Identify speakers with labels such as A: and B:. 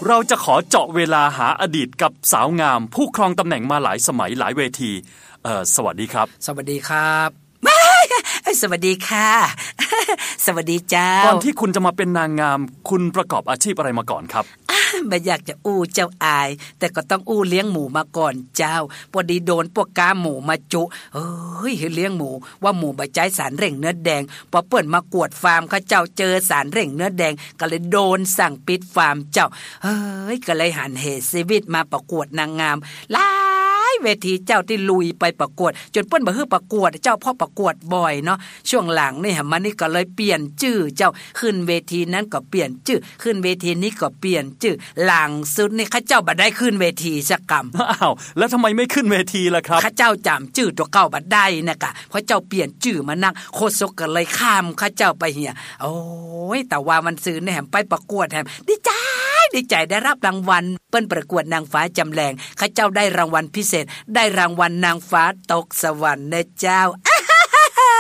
A: เราจะขอเจาะเวลาหาอดีตกับสาวงามผู้ครองตำแหน่งมาหลายสมัยหลายเวทีสวัสดีครับ
B: สวัสดีครับสวัสดีค่ะสวัสดีเจ้า
A: ก่อนที่คุณจะมาเป็นนางงามคุณประกอบอาชีพอะไรมาก่อนครับ
B: ไม่อยากจะอู้เจ้าอายแต่ก็ต้องอู้เลี้ยงหมูมาก่อนเจ้าพอดีโดนพวกกาหมูมาจุเลี้ยงหมูว่าหมูใบใจสารเร่งเนื้อแดงพอเปิ่นมากวดฟาร์มเขาเจ้าเจอสารเร่งเนื้อแดงก็เลยโดนสั่งปิดฟาร์มเจ้าก็เลยหันเหชีวิตมาประกวดนางงามเวทีเจ้าที่ลุยไปประกวดจนเปิ้นบ่ฮื้อประกวดเจ้าพ่อประกวดบ่อยเนาะช่วงหลังนี่มันนี่ก็เลยเปลี่ยนชื่อเจ้าขึ้นเวทีนั้นก็เปลี่ยนชื่อขึ้นเวทีนี้ก็เปลี่ยนชื่อหลังสุดนี่ข้าเจ้าบ่ได้ขึ้นเวทีสักกำ
A: อ้าวแล้วทำไมไม่ขึ้นเวทีล่ะครับ
B: ข้าเจ้าจำชื่อตัวเก่าบ่ได้นะกะเพราะเจ้าเปลี่ยนชื่อมานั่งโคศกก็เลยข้ามข้าเจ้าไปเหียโอ้ยแต่ว่ามันซื้อแหมไปประกวดแหมดีใจได้รับรางวัลเปิ้นประกวดนางฟ้าจำแรงข้าเจ้าได้รางวัลพิเศษได้รางวัลนางฟ้าตกสวรรค์นะเจ้า